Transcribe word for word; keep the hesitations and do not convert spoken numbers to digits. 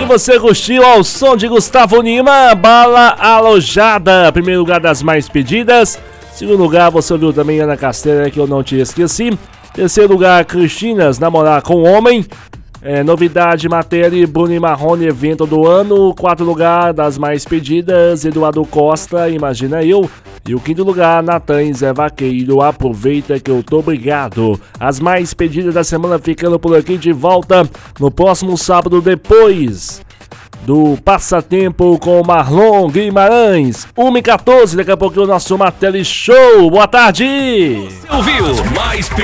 E você curtiu ao som de Gustavo Lima, Bala Alojada, primeiro lugar das mais pedidas. Segundo lugar, você ouviu também Ana Castela, que eu não te esqueci. Terceiro lugar, Cristinas, Namorar com Homem. É, novidade, matéria, Bruno e Marrone, evento do ano. Quarto lugar, das mais pedidas, Eduardo Costa, Imagina Eu. E o quinto lugar, Natan e Zé Vaqueiro, Aproveita que eu tô obrigado. As mais pedidas da semana ficando por aqui, de volta no próximo sábado, depois do Passatempo com Marlon Guimarães, uma e quatorze, daqui a pouquinho o nosso Matele Show. Boa tarde! Você ouviu mais